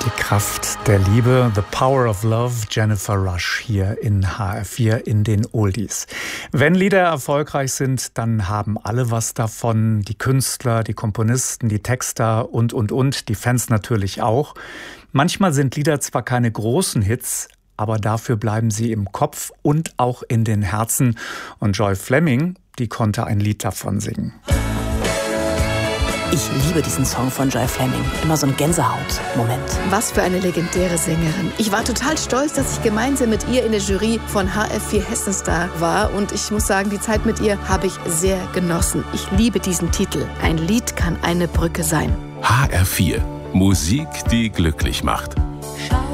Die Kraft der Liebe, The Power of Love, Jennifer Rush hier in HR4 in den Oldies. Wenn Lieder erfolgreich sind, dann haben alle was davon. Die Künstler, die Komponisten, die Texter und. Die Fans natürlich auch. Manchmal sind Lieder zwar keine großen Hits, aber dafür bleiben sie im Kopf und auch in den Herzen. Und Joy Fleming, die konnte ein Lied davon singen. Ich liebe diesen Song von Joy Fleming. Immer so ein Gänsehaut-Moment. Was für eine legendäre Sängerin. Ich war total stolz, dass ich gemeinsam mit ihr in der Jury von HR4 Hessenstar war. Und ich muss sagen, die Zeit mit ihr habe ich sehr genossen. Ich liebe diesen Titel. Ein Lied kann eine Brücke sein. HR4. Musik, die glücklich macht.